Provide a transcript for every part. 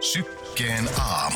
Sykkeen aamu.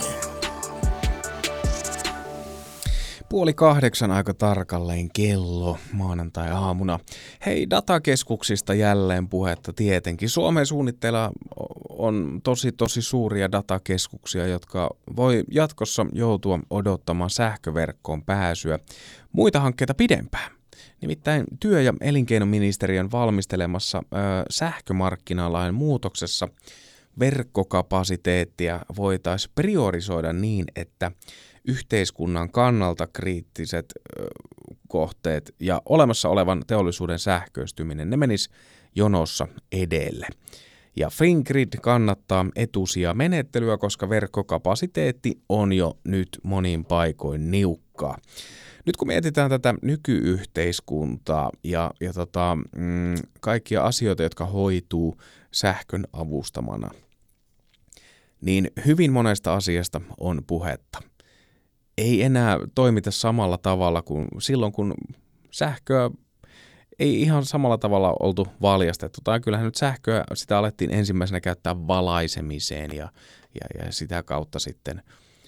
7:30 aika tarkalleen kello maanantai-aamuna. Hei, datakeskuksista jälleen puhetta tietenkin. Suomen suunnitteilla on tosi suuria datakeskuksia, jotka voi jatkossa joutua odottamaan sähköverkkoon pääsyä muita hankkeita pidempään. Nimittäin työ- ja elinkeinoministeriön valmistelemassa sähkömarkkinalain muutoksessa verkkokapasiteettia voitaisiin priorisoida niin, että yhteiskunnan kannalta kriittiset kohteet ja olemassa olevan teollisuuden sähköistyminen, ne menis jonossa edelle. Ja Fingrid kannattaa etusijamenettelyä, koska verkkokapasiteetti on jo nyt monin paikoin niukkaa. Nyt kun mietitään tätä nykyyhteiskuntaa ja kaikkia asioita, jotka hoituu sähkön avustamana, niin hyvin monesta asiasta on puhetta. Ei enää toimita samalla tavalla kuin silloin, kun sähköä ei ihan samalla tavalla oltu valjastettu. Tai kyllähän nyt sähköä sitä alettiin ensimmäisenä käyttää valaisemiseen ja sitä kautta sitten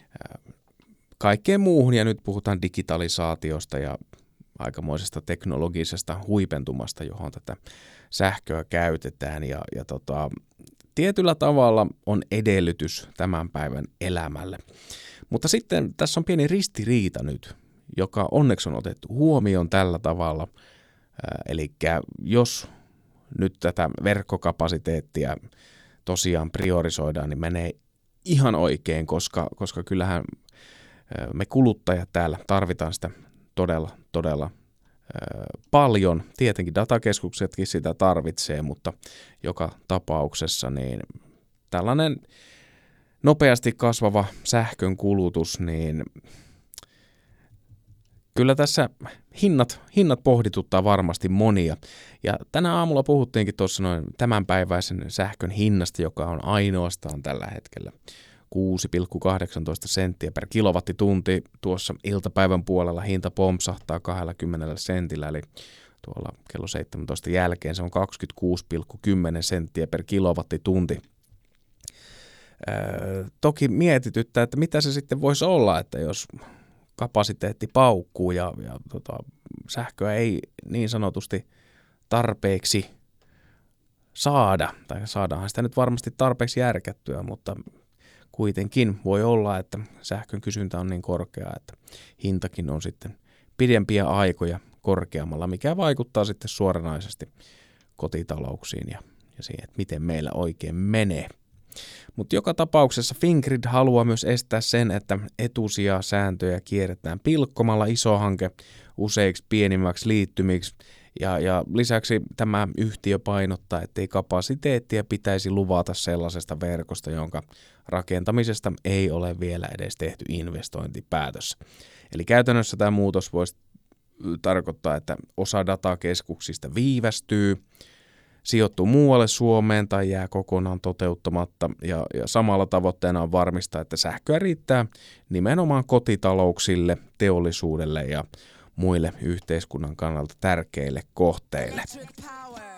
kaikkeen muuhun. Ja nyt puhutaan digitalisaatiosta ja aikamoisesta teknologisesta huipentumasta, johon tätä sähköä käytetään. Ja tietyllä tavalla on edellytys tämän päivän elämälle. Mutta sitten tässä on pieni ristiriita nyt, joka onneksi on otettu huomioon tällä tavalla. Eli jos nyt tätä verkkokapasiteettia tosiaan priorisoidaan, niin menee ihan oikein, koska kyllähän me kuluttajat täällä tarvitaan sitä todella paljon. Tietenkin datakeskuksetkin sitä tarvitsee, mutta joka tapauksessa niin tällainen nopeasti kasvava sähkön kulutus, niin kyllä tässä hinnat pohdituttaa varmasti monia. Ja tänä aamulla puhuttiinkin tuossa noin tämänpäiväisen sähkön hinnasta, joka on ainoastaan tällä hetkellä 6,18 senttiä per kilowattitunti. Tuossa iltapäivän puolella hinta pompsahtaa 20 sentillä, eli tuolla kello 17 jälkeen se on 26,10 senttiä per kilowattitunti. Toki mietityttää, että mitä se sitten voisi olla, että jos kapasiteetti paukkuu ja sähköä ei niin sanotusti tarpeeksi saada, tai saadaanhan sitä nyt varmasti tarpeeksi järkättyä, mutta kuitenkin voi olla, että sähkön kysyntä on niin korkea, että hintakin on sitten pidempiä aikoja korkeammalla, mikä vaikuttaa sitten suoranaisesti kotitalouksiin ja siihen, että miten meillä oikein menee. Mutta joka tapauksessa Fingrid haluaa myös estää sen, että etusijasääntöjä kierretään pilkkomalla iso hanke useiksi pienimmäksi liittymiksi. Ja lisäksi tämä yhtiö painottaa, ettei kapasiteettia pitäisi luvata sellaisesta verkosta, jonka rakentamisesta ei ole vielä edes tehty investointipäätös. Eli käytännössä tämä muutos voisi tarkoittaa, että osa datakeskuksista viivästyy, sijoittuu muualle Suomeen tai jää kokonaan toteuttamatta ja samalla tavoitteena on varmistaa, että sähköä riittää nimenomaan kotitalouksille, teollisuudelle ja muille yhteiskunnan kannalta tärkeille kohteille.